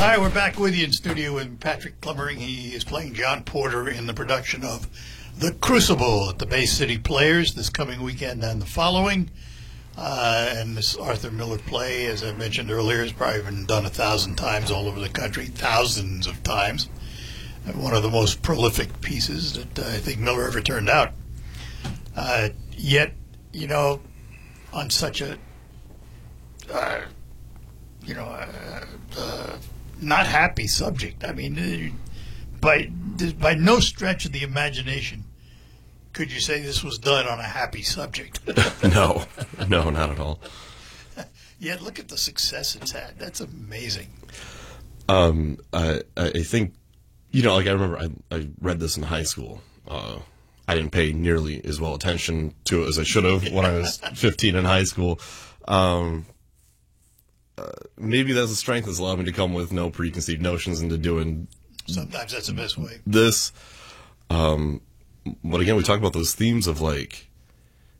All right, we're back with you in studio with Patrick Clummering. He is playing John Porter in the production of The Crucible at the Bay City Players this coming weekend and the following. And this Arthur Miller play, as I mentioned earlier, has probably been done 1,000 times all over the country, thousands of times. One of the most prolific pieces that I think Miller ever turned out. Yet, you know, on such a, not happy subject. I mean, by no stretch of the imagination could you say this was done on a happy subject. No, not at all. Yet look at the success it's had. That's amazing. I think, like I remember I read this in high school. I didn't pay nearly as well attention to it as I should have when I was 15 in high school. Maybe that's a strength that's allowed me to come with no preconceived notions into doing. Sometimes that's the best way. This, but again, we talk about those themes of like